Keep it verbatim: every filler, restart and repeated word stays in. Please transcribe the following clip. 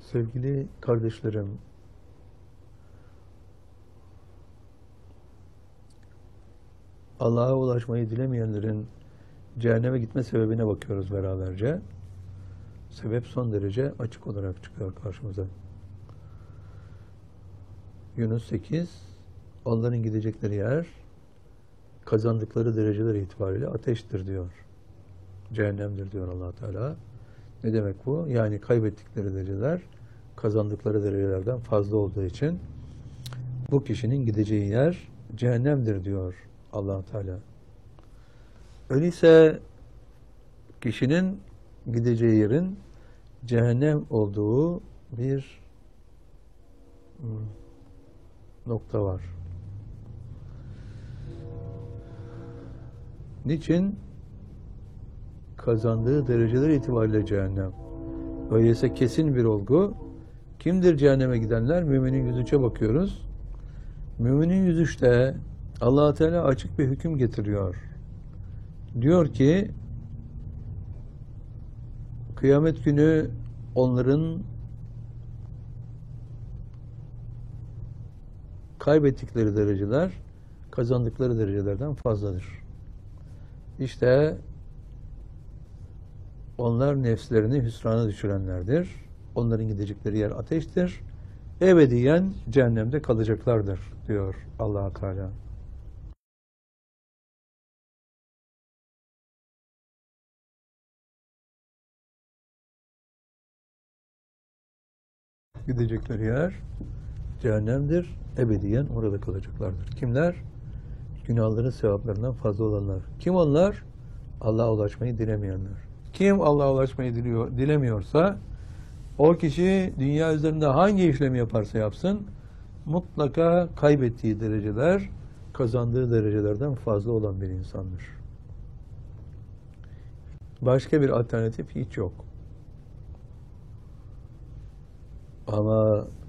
Sevgili kardeşlerim, Allah'a ulaşmayı dilemeyenlerin cehenneme gitme sebebine bakıyoruz beraberce. Sebep son derece açık olarak çıkıyor karşımıza. Yunus sekiz, onların gidecekleri yer, kazandıkları dereceler itibariyle ateştir diyor. Cehennemdir diyor Allah Teala. Ne demek bu? Yani kaybettikleri dereceler, kazandıkları derecelerden fazla olduğu için bu kişinin gideceği yer cehennemdir diyor Allah Teala. Öyleyse kişinin gideceği yerin cehennem olduğu bir nokta var. Niçin? Kazandığı dereceler itibariyle cehennem. Öyleyse kesin bir olgu. Kimdir cehenneme gidenler? Müminin yüz üçe bakıyoruz. Müminin yüz üçte Allah Teala açık bir hüküm getiriyor. Diyor ki kıyamet günü onların kaybettikleri dereceler kazandıkları derecelerden fazladır. İşte onlar nefslerini hüsrana düşürenlerdir. Onların gidecekleri yer ateştir. Ebediyen cehennemde kalacaklardır diyor Allah Teala. Gidecekleri yer cehennemdir. Ebediyen orada kalacaklardır. Kimler? Günahların sevaplarından fazla olanlar. Kim onlar? Allah'a ulaşmayı dilemeyenler. Kim Allah'a ulaşmayı diliyor, dilemiyorsa o kişi dünya üzerinde hangi işlemi yaparsa yapsın mutlaka kaybettiği dereceler kazandığı derecelerden fazla olan bir insandır. Başka bir alternatif hiç yok. Ama